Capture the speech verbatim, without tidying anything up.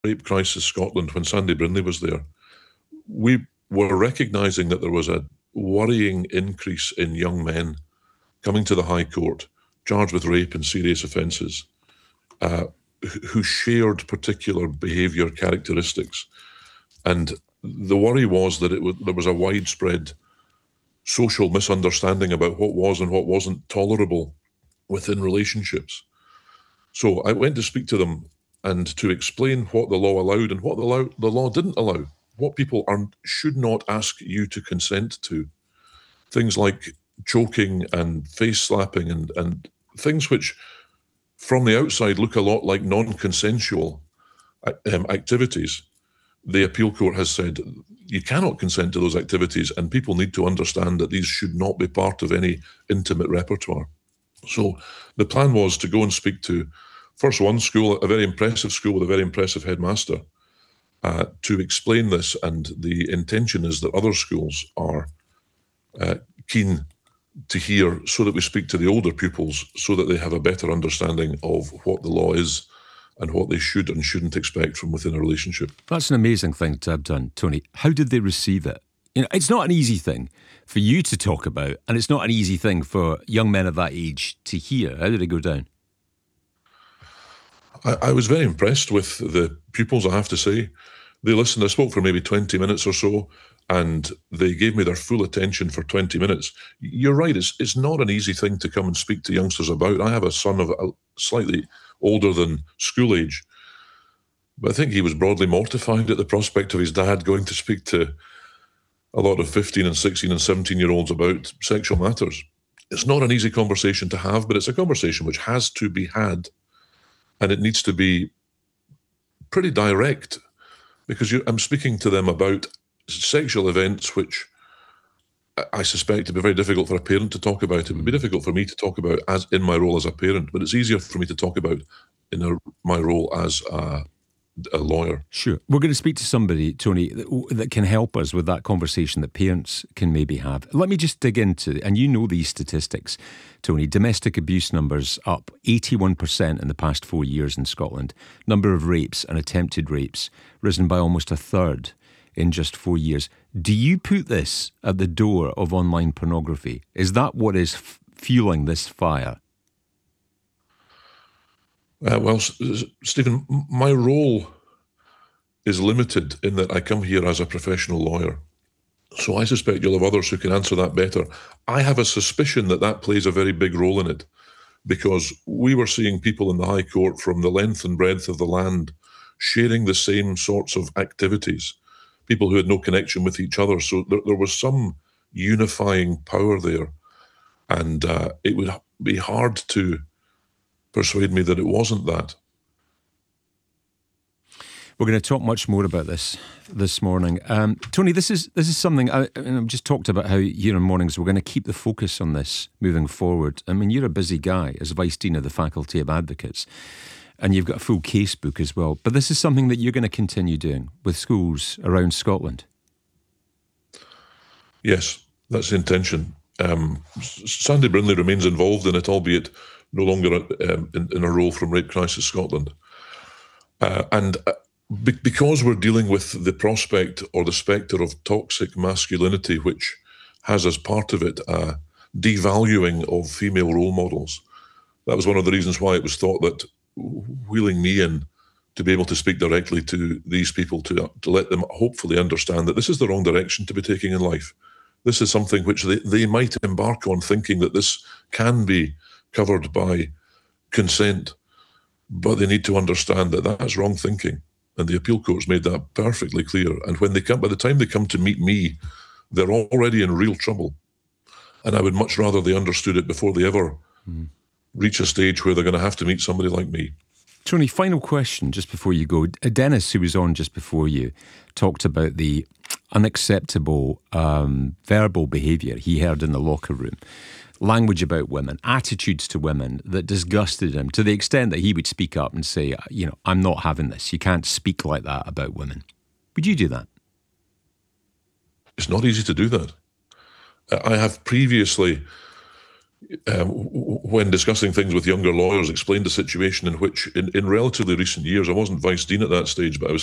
Rape Crisis Scotland, when Sandy Brindley was there, we were recognising that there was a worrying increase in young men coming to the High Court, charged with rape and serious offences, uh, who shared particular behaviour characteristics. And the worry was that it was, there was a widespread social misunderstanding about what was and what wasn't tolerable within relationships. So I went to speak to them and to explain what the law allowed and what the law, the law didn't allow, what people are, should not ask you to consent to. Things like choking and face slapping and, and things which from the outside look a lot like non-consensual um, activities. The appeal court has said you cannot consent to those activities, and people need to understand that these should not be part of any intimate repertoire. So the plan was to go and speak to, first one school, a very impressive school with a very impressive headmaster, uh, to explain this, and the intention is that other schools are uh, keen to hear, so that we speak to the older pupils so that they have a better understanding of what the law is and what they should and shouldn't expect from within a relationship. That's an amazing thing to have done, Tony. How did they receive it? You know, it's not an easy thing for you to talk about, and it's not an easy thing for young men of that age to hear. How did it go down? I, I was very impressed with the pupils, I have to say. They listened. I spoke for maybe twenty minutes or so, and they gave me their full attention for twenty minutes. You're right, it's, it's not an easy thing to come and speak to youngsters about. I have a son of a slightly older than school age, but I think he was broadly mortified at the prospect of his dad going to speak to a lot of fifteen and sixteen and seventeen year olds about sexual matters. It's not an easy conversation to have, but it's a conversation which has to be had, and it needs to be pretty direct, because you, I'm speaking to them about sexual events which I suspect it'd be very difficult for a parent to talk about. It would be difficult for me to talk about as in my role as a parent, but it's easier for me to talk about in a, my role as a, a lawyer. Sure. We're going to speak to somebody, Tony, that, that can help us with that conversation that parents can maybe have. Let me just dig into, and you know these statistics, Tony, domestic abuse numbers up eighty-one percent in the past four years in Scotland. Number of rapes and attempted rapes risen by almost a third in just four years. Do you put this at the door of online pornography? Is that what is f- fueling this fire? Uh, well, S- Stephen, my role is limited in that I come here as a professional lawyer. So I suspect you'll have others who can answer that better. I have a suspicion that that plays a very big role in it, because we were seeing people in the High Court from the length and breadth of the land sharing the same sorts of activities, people who had no connection with each other. So there, there was some unifying power there. And uh, it would be hard to persuade me that it wasn't that. We're going to talk much more about this this morning. Um, Tony, this is this is something, I, I mean, I've just talked about how here in Mornings we're going to keep the focus on this moving forward. I mean, you're a busy guy as Vice Dean of the Faculty of Advocates, and you've got a full case book as well. But this is something that you're going to continue doing with schools around Scotland. Yes, that's the intention. Um, Sandy Brindley remains involved in it, albeit no longer um, in, in a role from Rape Crisis Scotland. Uh, and uh, be- because we're dealing with the prospect or the spectre of toxic masculinity, which has as part of it a devaluing of female role models, that was one of the reasons why it was thought that wheeling me in to be able to speak directly to these people, to, to let them hopefully understand that this is the wrong direction to be taking in life. This is something which they, they might embark on thinking that this can be covered by consent, but they need to understand that that's wrong thinking. And the appeal court's made that perfectly clear. And when they come, by the time they come to meet me, they're already in real trouble. And I would much rather they understood it before they ever mm. reach a stage where they're going to have to meet somebody like me. Tony, final question just before you go. Dennis, who was on just before you, talked about the unacceptable um, verbal behaviour he heard in the locker room, language about women, attitudes to women that disgusted him to the extent that he would speak up and say, you know, I'm not having this. You can't speak like that about women. Would you do that? It's not easy to do that. I have previously um, when discussing things with younger lawyers, explained a situation in which, in, in relatively recent years, I wasn't vice dean at that stage, but I was